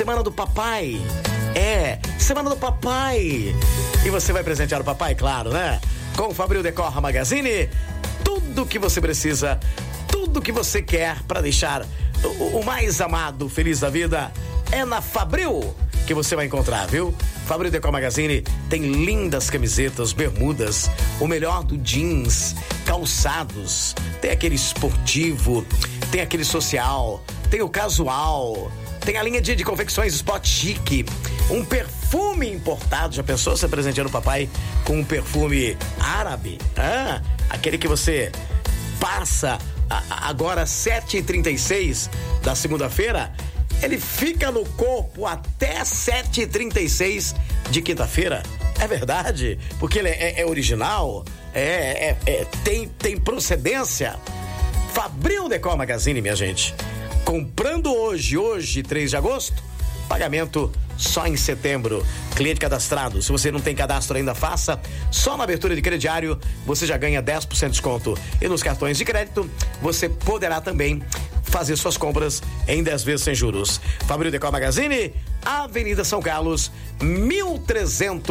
Semana do Papai. Semana do Papai. E você vai presentear o papai, claro, né? Com o Fabril Decor Magazine, tudo que você precisa, tudo que você quer para deixar o mais amado feliz da vida é na Fabril que você vai encontrar, viu? Fabril Decor Magazine tem lindas camisetas, bermudas, o melhor do jeans, calçados, tem aquele esportivo, tem aquele social, tem o casual, tem a linha de confecções Spot Chic, um perfume importado. Já pensou você presenteando o papai com um perfume árabe? Aquele que você passa agora 7h36 da segunda-feira, ele fica no corpo até 7h36 de quinta-feira. É verdade, porque ele é original, tem procedência. Fabril Decor Magazine, minha gente. Comprando hoje, 3 de agosto, pagamento só em setembro. Cliente cadastrado, se você não tem cadastro ainda, faça. Só na abertura de crediário você já ganha 10% de desconto. E nos cartões de crédito você poderá também fazer suas compras em 10 vezes sem juros. Fabril Decor Magazine, Avenida São Carlos, 1300.